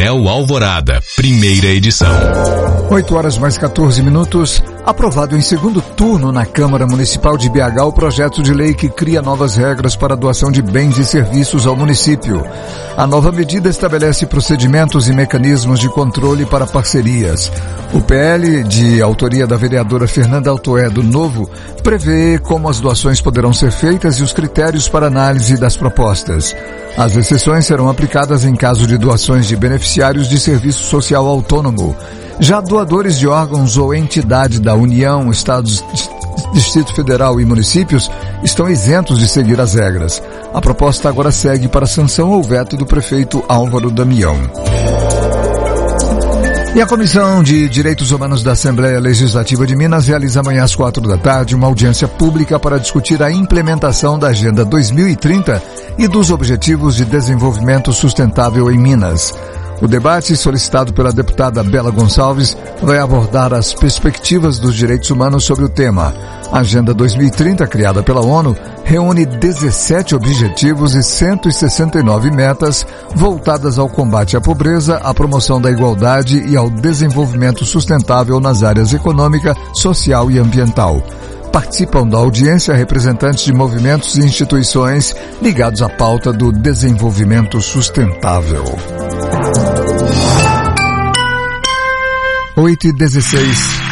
Painel Alvorada, primeira edição. 8h mais 14. Aprovado em segundo turno na Câmara Municipal de BH o projeto de lei que cria novas regras para a doação de bens e serviços ao município. A nova medida estabelece procedimentos e mecanismos de controle para parcerias. O PL, de autoria da vereadora Fernanda Altoé do Novo, prevê como as doações poderão ser feitas e os critérios para análise das propostas. As exceções serão aplicadas em caso de doações de beneficiários de serviço social autônomo. Já doadores de órgãos ou entidade da União, Estados, Distrito Federal e municípios estão isentos de seguir as regras. A proposta agora segue para sanção ou veto do prefeito Álvaro Damião. E a Comissão de Direitos Humanos da Assembleia Legislativa de Minas realiza amanhã às 16h uma audiência pública para discutir a implementação da Agenda 2030 e dos Objetivos de Desenvolvimento Sustentável em Minas. O debate, solicitado pela deputada Bela Gonçalves, vai abordar as perspectivas dos direitos humanos sobre o tema. A Agenda 2030, criada pela ONU, reúne 17 objetivos e 169 metas voltadas ao combate à pobreza, à promoção da igualdade e ao desenvolvimento sustentável nas áreas econômica, social e ambiental. Participam da audiência representantes de movimentos e instituições ligados à pauta do desenvolvimento sustentável. 8h16.